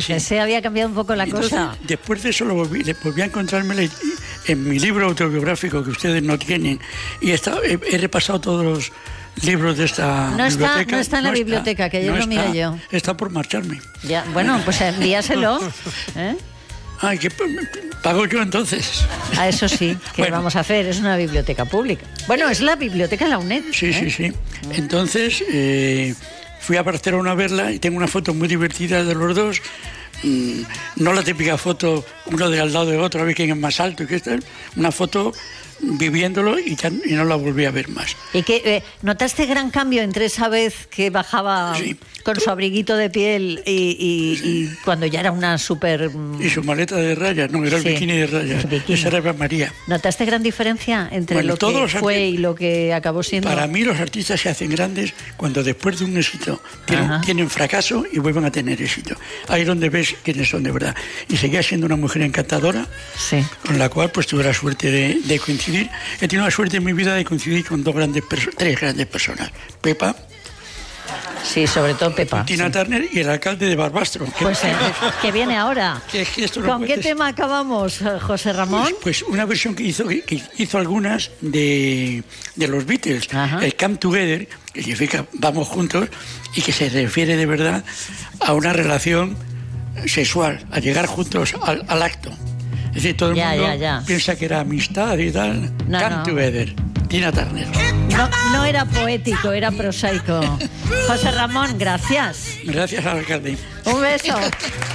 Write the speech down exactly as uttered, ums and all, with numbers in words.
Fíjese, sí. había cambiado un poco la Entonces, cosa. Después de eso lo volví, volví a encontrármela en mi libro autobiográfico que ustedes no tienen. Y está, he, he repasado todos los libros de esta no biblioteca. Está, no está en la no biblioteca, está, que ayer no lo miré yo. Está por marcharme. Ya, bueno, pues envíaselo. ¿eh? Ay, que pago yo entonces. Ah, eso sí, ¿qué bueno. vamos a hacer? Es una biblioteca pública. Bueno, es la biblioteca de la UNED. Sí, ¿eh? sí, sí. Entonces eh, fui a Barcelona a verla y tengo una foto muy divertida de los dos. Mm, no la típica foto, uno de al lado de otro, a ver quién es más alto y qué tal. Una foto viviéndolo y, ya, y no la volví a ver más. ¿Y que eh, notaste gran cambio entre esa vez que bajaba sí. con su abriguito de piel y, y, sí. y cuando ya era una súper... Y su maleta de rayas, no, era el sí. bikini de rayas, bikini. Esa era Eva María. ¿Notaste gran diferencia entre bueno, lo que fue y lo que acabó siendo? Para mí los artistas se hacen grandes cuando después de un éxito tienen, tienen fracaso y vuelven a tener éxito. Ahí es donde ves quiénes son de verdad. Y seguía siendo una mujer encantadora, sí. con la cual pues tuve la suerte de, de coincidir. He tenido la suerte en mi vida de coincidir con dos grandes personas, tres grandes personas. Pepa. Sí, sobre todo Pepa. Tina sí. Turner y el alcalde de Barbastro. Pues eh, que viene ahora. Que, que esto no ¿Con puedes... qué tema acabamos, José Ramón? Pues, pues una versión que hizo, que, que hizo algunas de, de los Beatles. Ajá. El Come Together, que significa vamos juntos, y que se refiere de verdad a una relación sexual, a llegar juntos al, al acto. Es decir, todo el ya, mundo ya, ya. piensa que era amistad y tal. No, Come no. Together, Tina Turner. No, no era poético, era prosaico. José Ramón, gracias. Gracias al alcalde. Un beso.